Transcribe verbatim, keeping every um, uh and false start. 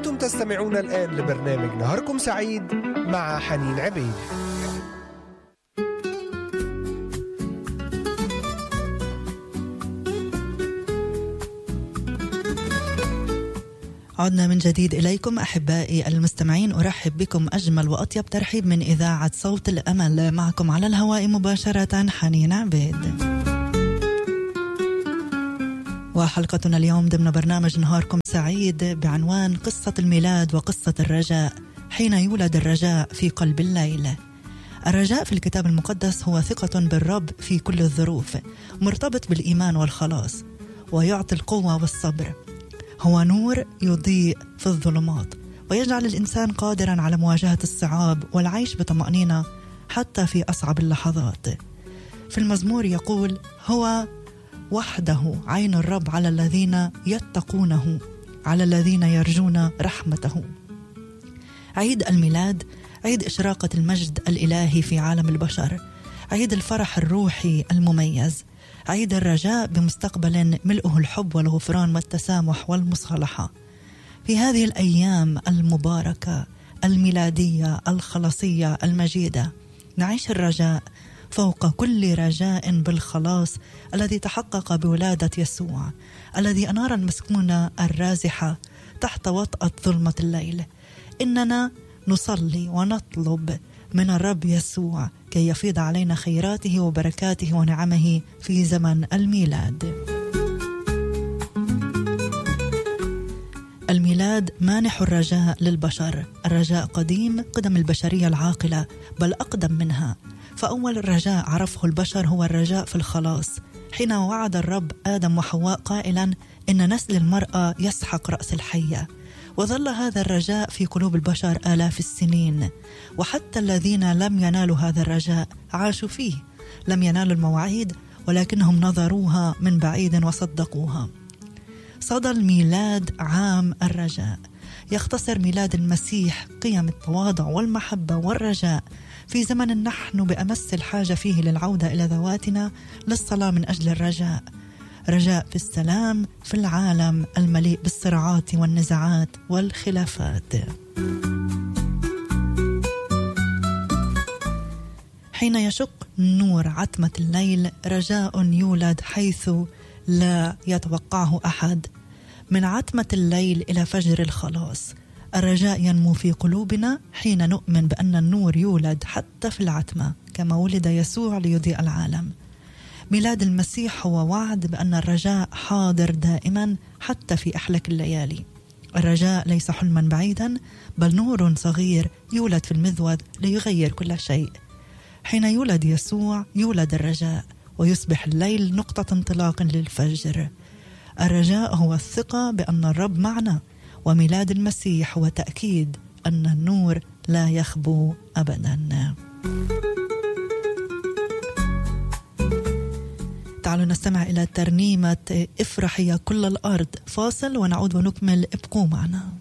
أنتم تستمعون الآن لبرنامج نهاركم سعيد مع حنين عبيد. عدنا من جديد إليكم أحبائي المستمعين، أرحب بكم أجمل وأطيب ترحيب من إذاعة صوت الأمل. معكم على الهواء مباشرة حنين عبيد، وحلقتنا اليوم ضمن برنامج نهاركم سعيد بعنوان قصة الميلاد وقصة الرجاء. حين يولد الرجاء في قلب الليل. الرجاء في الكتاب المقدس هو ثقة بالرب في كل الظروف، مرتبط بالإيمان والخلاص، ويعطي القوة والصبر. هو نور يضيء في الظلمات، ويجعل الإنسان قادرا على مواجهة الصعاب والعيش بطمأنينة حتى في أصعب اللحظات. في المزمور يقول: هو وحده عين الرب على الذين يتقونه، على الذين يرجون رحمته. عيد الميلاد عيد إشراقة المجد الإلهي في عالم البشر، عيد الفرح الروحي المميز، عيد الرجاء بمستقبل ملئه الحب والغفران والتسامح والمصالحة. في هذه الأيام المباركة الميلادية الخلاصية المجيدة نعيش الرجاء فوق كل رجاء بالخلاص الذي تحقق بولادة يسوع، الذي أنار المسكونة الرازحة تحت وطأة ظلمة الليل. إننا نصلي ونطلب من الرب يسوع كي يفيض علينا خيراته وبركاته ونعمه في زمن الميلاد. الميلاد مانح الرجاء للبشر. الرجاء قديم قدم البشرية العاقلة، بل أقدم منها. فأول رجاء عرفه البشر هو الرجاء في الخلاص، حين وعد الرب آدم وحواء قائلا: إن نسل المرأة يسحق رأس الحية. وظل هذا الرجاء في قلوب البشر آلاف السنين، وحتى الذين لم ينالوا هذا الرجاء عاشوا فيه. لم ينالوا المواعيد ولكنهم نظروها من بعيد وصدقوها. صدى الميلاد عام الرجاء. يختصر ميلاد المسيح قيم التواضع والمحبة والرجاء في زمن نحن بأمس الحاجة فيه للعودة إلى ذواتنا للصلاة من أجل الرجاء. رجاء في السلام في العالم المليء بالصراعات والنزاعات والخلافات. حين يشق نور عتمة الليل رجاء يولد حيث لا يتوقعه أحد. من عتمة الليل إلى فجر الخلاص. الرجاء ينمو في قلوبنا حين نؤمن بأن النور يولد حتى في العتمة، كما ولد يسوع ليضيء العالم. ميلاد المسيح هو وعد بأن الرجاء حاضر دائما حتى في أحلك الليالي. الرجاء ليس حلما بعيدا، بل نور صغير يولد في المذود ليغير كل شيء. حين يولد يسوع يولد الرجاء، ويصبح الليل نقطة انطلاق للفجر. الرجاء هو الثقة بأن الرب معنا، وميلاد المسيح هو تأكيد أن النور لا يخبو أبدا. تعالوا نستمع إلى ترنيمة افرحي كل الأرض. فاصل ونعود ونكمل، ابقوا معنا.